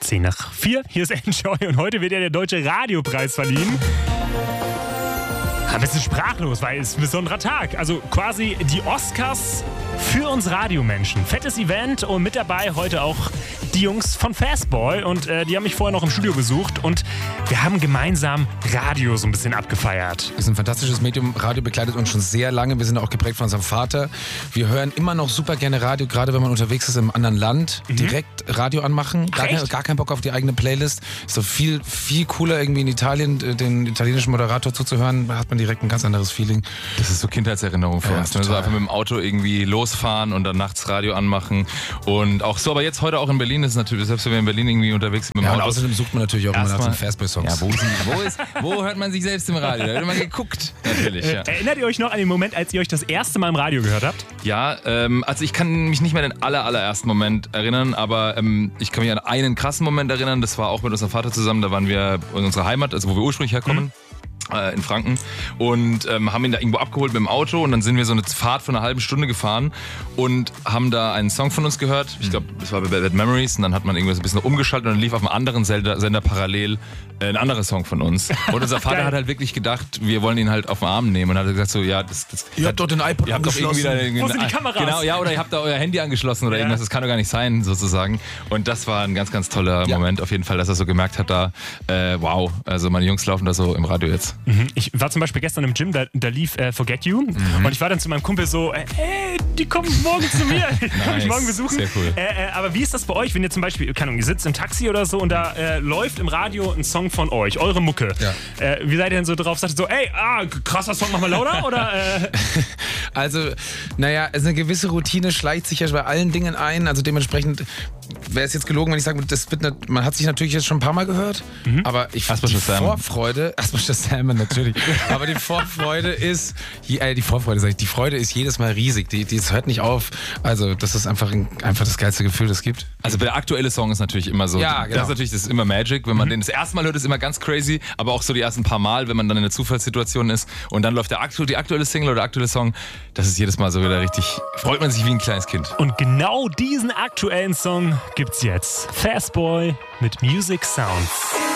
10:04. Hier ist Enjoy und heute wird ja der Deutsche Radiopreis verliehen. Ein bisschen sprachlos, weil es ist ein besonderer Tag. Also quasi die Oscars für uns Radiomenschen. Fettes Event und mit dabei heute auch die Jungs von Fastboy. Und die haben mich vorher noch im Studio besucht und wir haben gemeinsam Radio so ein bisschen abgefeiert. Ist ein fantastisches Medium. Radio begleitet uns schon sehr lange. Wir sind auch geprägt von unserem Vater. Wir hören immer noch super gerne Radio, gerade wenn man unterwegs ist im anderen Land. Direkt Radio anmachen. Gar keinen Bock auf die eigene Playlist. Ist so viel cooler irgendwie in Italien, den italienischen Moderator zuzuhören. Da hat man direkt ein ganz anderes Feeling. Das ist so Kindheitserinnerung für uns. Also einfach mit dem Auto irgendwie losfahren und dann nachts Radio anmachen. Und auch so, aber jetzt heute auch in Berlin ist es natürlich, selbst wenn wir in Berlin irgendwie unterwegs sind mit dem Auto. Und außerdem sucht man natürlich auch immer nach den Fastboy-Songs. Ja, wo hört man sich selbst im Radio? Da wird immer geguckt. Natürlich, ja. Erinnert ihr euch noch an den Moment, als ihr euch das erste Mal im Radio gehört habt? Ja, also ich kann mich nicht mehr an den allerersten Moment erinnern, aber ich kann mich an einen krassen Moment erinnern. Das war auch mit unserem Vater zusammen. Da waren wir in unserer Heimat, also wo wir ursprünglich herkommen. In Franken und haben ihn da irgendwo abgeholt mit dem Auto und dann sind wir so eine Fahrt von einer halben Stunde gefahren und haben da einen Song von uns gehört. Ich glaube, das war Bad Memories und dann hat man irgendwie so ein bisschen umgeschaltet und dann lief auf einem anderen Sender parallel ein anderer Song von uns. Und unser Vater hat halt wirklich gedacht, wir wollen ihn halt auf den Arm nehmen und hat gesagt so, ja, ihr habt doch den iPod angeschlossen. Wo sind die Kameras? Genau, ja, oder ihr habt da euer Handy angeschlossen oder irgendwas, das kann doch gar nicht sein, sozusagen. Und das war ein ganz, ganz toller Moment auf jeden Fall, dass er so gemerkt hat, da, wow, also meine Jungs laufen da so im Radio jetzt. Ich war zum Beispiel gestern im Gym, da lief Forget You und ich war dann zu meinem Kumpel so, die kommen morgen zu mir, die kommen mich morgen besuchen. Sehr cool. Aber wie ist das bei euch, wenn ihr zum Beispiel, keine Ahnung, ihr sitzt im Taxi oder so und da läuft im Radio ein Song von euch, eure Mucke. Ja. Wie seid ihr denn so drauf? Sagt ihr so, krasser Song, mach mal lauter? Oder, Also, naja, eine gewisse Routine schleicht sich ja bei allen Dingen ein, also dementsprechend wäre es jetzt gelogen, wenn ich sage, man hat sich natürlich jetzt schon ein paar Mal gehört, aber die Vorfreude, natürlich, aber die Vorfreude ist, die Freude ist jedes Mal riesig, das hört nicht auf, also das ist einfach das geilste Gefühl, das es gibt. Also der aktuelle Song ist natürlich immer so, ja, genau. Das ist immer Magic, wenn man den das erste Mal hört, ist immer ganz crazy, aber auch so die ersten paar Mal, wenn man dann in einer Zufallssituation ist und dann läuft die aktuelle Single oder der aktuelle Song, das ist jedes Mal so wieder richtig, freut man sich wie ein kleines Kind. Und genau diesen aktuellen Song gibt's jetzt. Fastboy mit Music Sounds.